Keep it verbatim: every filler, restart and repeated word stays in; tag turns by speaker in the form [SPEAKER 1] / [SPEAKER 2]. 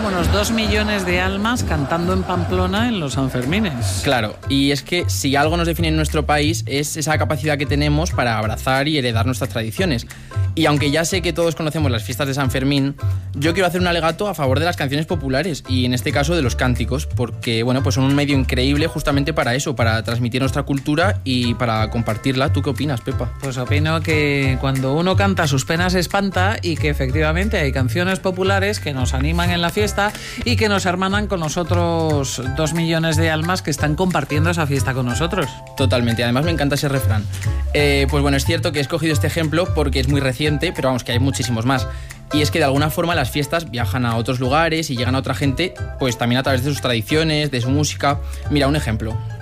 [SPEAKER 1] unos dos millones de almas cantando en Pamplona en los Sanfermines.
[SPEAKER 2] Claro, y es que si algo nos define en nuestro país es esa capacidad que tenemos para abrazar y heredar nuestras tradiciones. Y aunque ya sé que todos conocemos las fiestas de San Fermín, yo quiero hacer un alegato a favor de las canciones populares y en este caso de los cánticos, porque bueno, pues son un medio increíble justamente para eso, para transmitir nuestra cultura y para compartirla. ¿Tú qué opinas, Pepa?
[SPEAKER 1] Pues opino que cuando uno canta sus penas espanta y que efectivamente hay canciones populares que nos animan en la fiesta y que nos hermanan con los otros dos millones de almas que están compartiendo esa fiesta con nosotros.
[SPEAKER 2] Totalmente, además me encanta ese refrán. Eh, pues bueno, es cierto que he escogido este ejemplo porque es muy reciente, pero vamos, que hay muchísimos más. Y es que de alguna forma las fiestas viajan a otros lugares y llegan a otra gente, pues también a través de sus tradiciones, de su música. Mira, un ejemplo.